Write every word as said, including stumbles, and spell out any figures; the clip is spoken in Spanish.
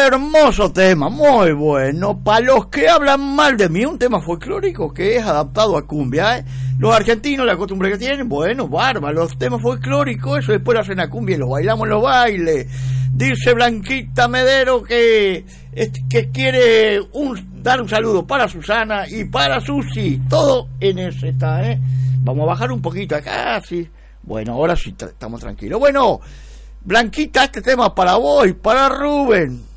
Hermoso tema, muy bueno. Para los que hablan mal de mí, un tema folclórico que es adaptado a cumbia, ¿eh? Los argentinos, la costumbre que tienen, bueno, bárbaro, los temas folclóricos, eso después lo hacen a cumbia y los bailamos en los bailes. Dice Blanquita Medero que, que quiere un, dar un saludo para Susana y para Susi. Todo en ese está, ¿eh? Vamos a bajar un poquito acá, sí. Bueno, ahora sí estamos tranquilos. Bueno, Blanquita, este tema para vos y para Rubén.